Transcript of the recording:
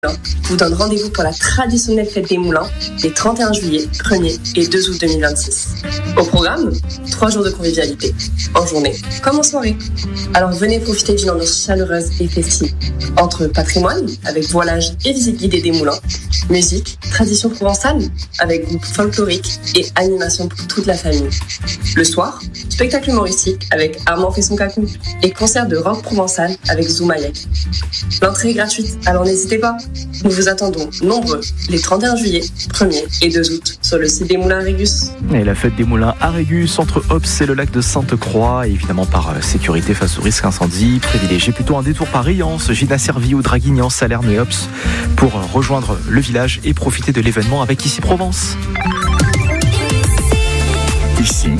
vous donne rendez-vous pour la traditionnelle fête des moulins les 31 juillet, 1er et 2 août 2026. Au programme, 3 jours de convivialité, en journée comme en soirée. Alors venez profiter d'une ambiance chaleureuse et festive. Entre patrimoine, avec voilage et visite guidée des moulins, musique, tradition provençale, avec groupe folklorique et animation pour toute la famille. Le soir, spectacle humoristique avec Armand fait son cacou et concert de rock provençal avec Zoumaïek. L'entrée est gratuite, alors n'hésitez pas. Nous vous attendons nombreux les 31 juillet, 1er et 2 août sur le site des Moulins à Régus. Et la fête des Moulins à Régus, entre Ops et le lac de Sainte-Croix, évidemment par sécurité face au risque incendie. Privilégiez plutôt un détour par Riance, Gina-Serville ou Draguignan, Salerne et Ops pour rejoindre le village et profiter de l'événement avec Ici Provence. Ici